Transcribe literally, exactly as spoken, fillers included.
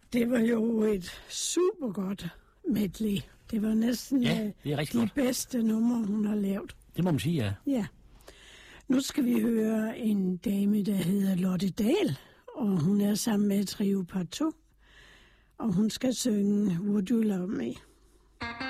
Det var jo et super godt medley. Det var næsten ja, det er de godt. bedste numre, hun har lavet. Det må man sige, ja. Ja. Nu skal vi høre en dame, der hedder Lotte Dahl, og hun er sammen med Trio Partout, og hun skal synge Would You Love Me?